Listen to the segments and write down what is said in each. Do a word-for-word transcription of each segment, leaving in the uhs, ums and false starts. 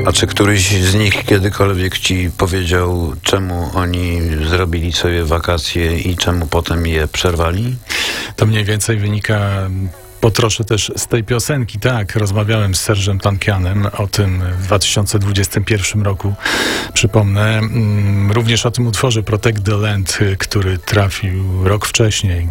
A czy któryś z nich kiedykolwiek ci powiedział, czemu oni zrobili sobie wakacje i czemu potem je przerwali? To mniej więcej wynika po trosze też z tej piosenki. Tak, rozmawiałem z Serge'em Tankianem o tym w dwa tysiące dwudziestym pierwszym roku. Przypomnę, również o tym utworze Protect the Land, który trafił rok wcześniej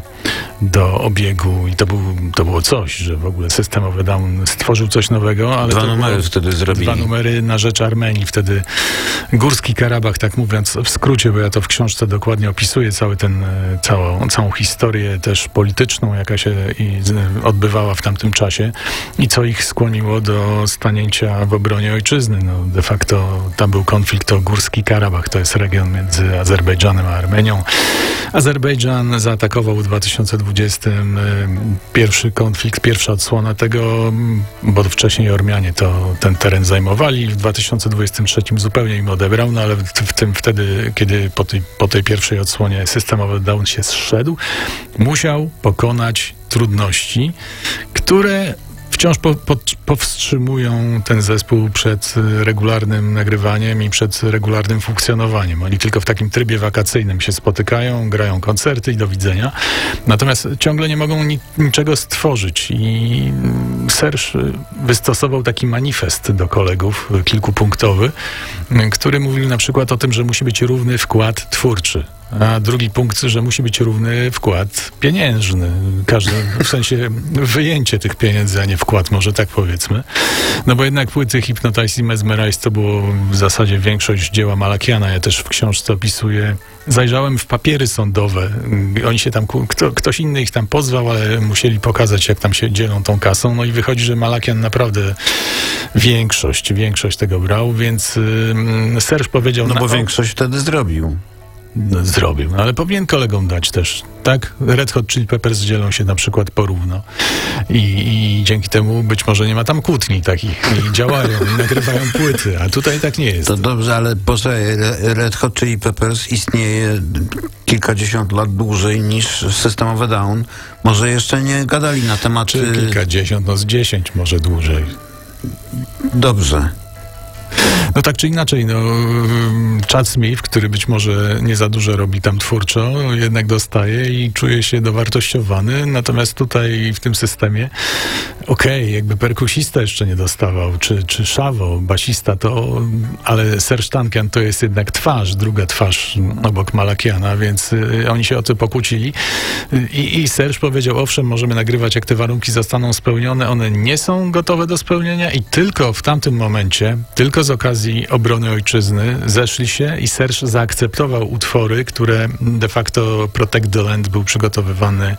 do obiegu i to, był, to było coś, że w ogóle systemowy Down stworzył coś nowego. Ale dwa to numery wtedy zrobili. Dwa numery na rzecz Armenii. Wtedy Górski Karabach, tak mówiąc w skrócie, bo ja to w książce dokładnie opisuję, cały ten, całą, całą historię też polityczną, jaka się i odbywała w tamtym czasie i co ich skłoniło do stanięcia w obronie ojczyzny. No, de facto tam był konflikt o Górski Karabach. To jest region między Azerbejdżanem a Armenią. Azerbejdżan zaatakował w dwa tysiące dwudziestym pierwszy konflikt, pierwsza odsłona tego, bo wcześniej Ormianie to ten teren zajmowali. W dwa tysiące dwudziestym trzecim zupełnie im odebrał, no ale w, w tym wtedy, kiedy po tej, po tej pierwszej odsłonie systemowy Down się zszedł, musiał pokonać trudności, które wciąż po, po, powstrzymują ten zespół przed regularnym nagrywaniem i przed regularnym funkcjonowaniem. Oni tylko w takim trybie wakacyjnym się spotykają, grają koncerty i do widzenia. Natomiast ciągle nie mogą ni- niczego stworzyć i Serge wystosował taki manifest do kolegów, kilkupunktowy, który mówił na przykład o tym, że musi być równy wkład twórczy. A drugi punkt, że musi być równy wkład pieniężny. Każdy, w sensie wyjęcie tych pieniędzy, a nie wkład, może tak powiedzmy. No bo jednak płyty Hypnotize i Mesmerize to było w zasadzie większość dzieła Malakiana. Ja też w książce opisuję. Zajrzałem w papiery sądowe. Oni się tam, kto, ktoś inny ich tam pozwał, ale musieli pokazać, jak tam się dzielą tą kasą. No i wychodzi, że Malakian naprawdę większość, większość tego brał, więc yy, Serge powiedział... No bo na, większość wtedy zrobił. No, zrobił, no, ale powinien kolegom dać też, tak? Red Hot Chili Peppers dzielą się na przykład porówno i, i dzięki temu być może nie ma tam kłótni takich i działają i nagrywają płyty, a tutaj tak nie jest. To dobrze, ale poczekaj, Red Hot Chili Peppers istnieje kilkadziesiąt lat dłużej niż systemowy Down. Może jeszcze nie gadali na temat... Czy kilkadziesiąt, no z dziesięć może dłużej. Dobrze. No tak czy inaczej, no Chad Smith, który być może nie za dużo robi tam twórczo, jednak dostaje i czuje się dowartościowany, natomiast tutaj w tym systemie okej, okay, jakby perkusista jeszcze nie dostawał, czy, czy Szavo, basista, to, ale Serge Tankian to jest jednak twarz, druga twarz obok Malakiana, więc y, oni się o to pokłócili I, i Serge powiedział, owszem, możemy nagrywać, jak te warunki zostaną spełnione, one nie są gotowe do spełnienia i tylko w tamtym momencie, tylko z okazji obrony ojczyzny zeszli się i Serge zaakceptował utwory, które de facto Protect the Land był przygotowywany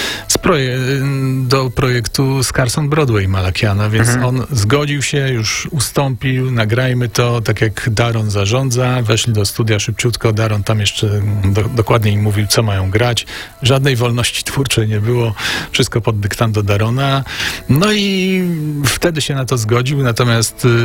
z proje- do projektu Scars on Broadway Malakiana, więc mhm. on zgodził się, już ustąpił, nagrajmy to, tak jak Daron zarządza, weszli do studia szybciutko, Daron tam jeszcze do, dokładnie im mówił, co mają grać, żadnej wolności twórczej nie było, wszystko pod dyktando Darona, no i wtedy się na to zgodził, natomiast y,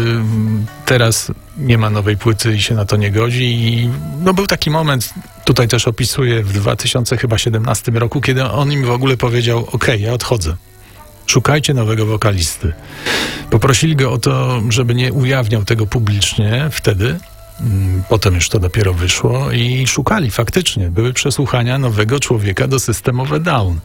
teraz nie ma nowej płyty i się na to nie godzi i no był taki moment, tutaj też opisuję w dwa tysiące siedemnastym roku, kiedy on im w ogóle powiedział, okej, okay, ja odchodzę. Szukajcie nowego wokalisty. Poprosili go o to, żeby nie ujawniał tego publicznie wtedy. Potem już to dopiero wyszło i szukali faktycznie. Były przesłuchania nowego człowieka do systemowe Down.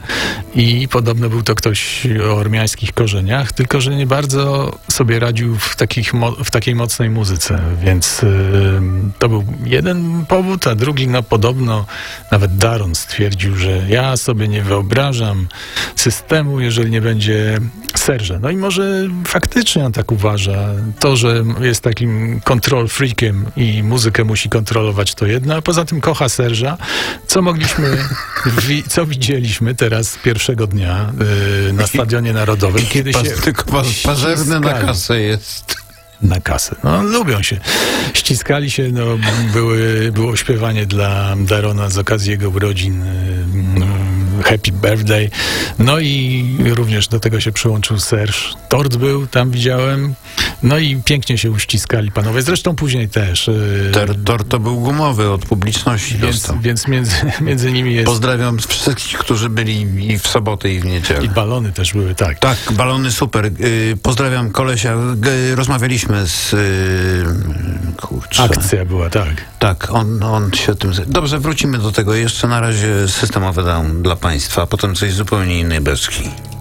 I podobno był to ktoś o ormiańskich korzeniach, tylko że nie bardzo sobie radził w, takich, w takiej mocnej muzyce. Więc yy, to był jeden powód, a drugi, no podobno nawet Daron stwierdził, że ja sobie nie wyobrażam systemu, jeżeli nie będzie Serge'a. No i może faktycznie on tak uważa. To, że jest takim control freakiem i muzykę musi kontrolować, to jedno, a poza tym kocha Serge'a. Co mogliśmy, wi- co widzieliśmy teraz pierwszego dnia yy, na Stadionie Narodowym, kiedy Pas, się tylko pażerny na kasę jest. Na kasę. No, lubią się. Ściskali się, no, były, było śpiewanie dla Darona z okazji jego urodzin, yy, Happy Birthday. No i również do tego się przyłączył Serge. Tort był, tam widziałem. No i pięknie się uściskali panowie, zresztą później też. y, Ter, tor to był gumowy, od publiczności Więc, dostał. więc między, między nimi jest... Pozdrawiam wszystkich, którzy byli i w sobotę, i w niedzielę. I balony też były, tak. Tak, balony super. Y, Pozdrawiam kolesia. G- Rozmawialiśmy z... y, Kurczę. Akcja była, tak. Tak, on, on się tym... z- Dobrze, wrócimy do tego. Jeszcze na razie systemowy down dla państwa, a potem coś zupełnie innej beczki.